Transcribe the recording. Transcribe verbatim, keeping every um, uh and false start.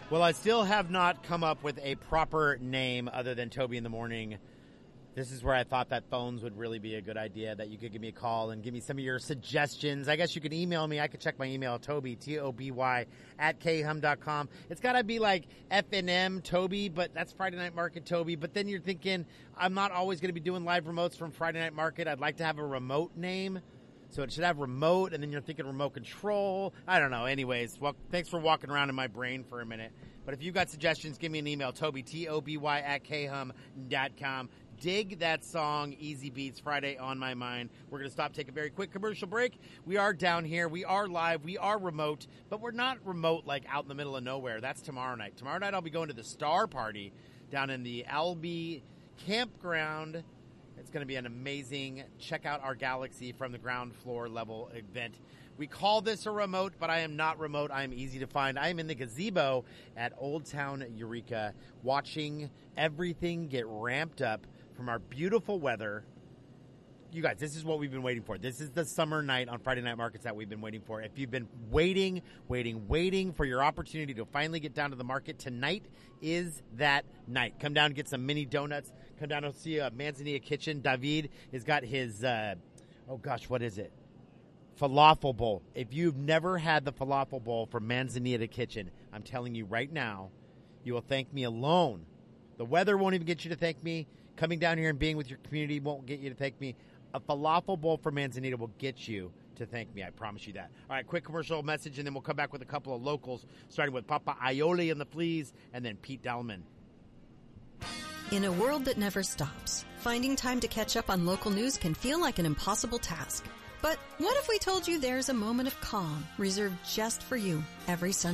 Well, I still have not come up with a proper name other than Toby in the Morning. This is where I thought that phones would really be a good idea, that you could give me a call and give me some of your suggestions. I guess you could email me. I could check my email, Toby, T O B Y, at K hum dot com. It's got to be like F N M Toby, but that's Friday Night Market Toby. But then you're thinking, I'm not always going to be doing live remotes from Friday Night Market. I'd like to have a remote name. So it should have remote, and then you're thinking remote control. I don't know. Anyways, well, thanks for walking around in my brain for a minute. But if you've got suggestions, give me an email, Toby, T O B Y, at K hum dot com. Dig that song, Easy Beats, Friday on My Mind. We're going to stop, take a very quick commercial break. We are down here. We are live. We are remote, but we're not remote like out in the middle of nowhere. That's tomorrow night. Tomorrow night I'll be going to the Star Party down in the Albee Campground. It's going to be an amazing check out our galaxy from the ground floor level event. We call this a remote, but I am not remote. I am easy to find. I am in the gazebo at Old Town Eureka, watching everything get ramped up from our beautiful weather. You guys, this is what we've been waiting for. This is the summer night on Friday Night Markets that we've been waiting for. If you've been waiting, waiting, waiting for your opportunity to finally get down to the market, tonight is that night. Come down and get some mini donuts. Come down and see a Manzanilla Kitchen. David has got his, uh, oh gosh, what is it? Falafel bowl. If you've never had the falafel bowl from Manzanilla Kitchen, I'm telling you right now, you will thank me alone. The weather won't even get you to thank me. Coming down here and being with your community won't get you to thank me. A falafel bowl from Manzanita will get you to thank me. I promise you that. All right, quick commercial message, and then we'll come back with a couple of locals, starting with Papa Aioli and the Fleas, and then Pete Dahlman. In a world that never stops, finding time to catch up on local news can feel like an impossible task. But what if we told you there's a moment of calm reserved just for you every Sunday?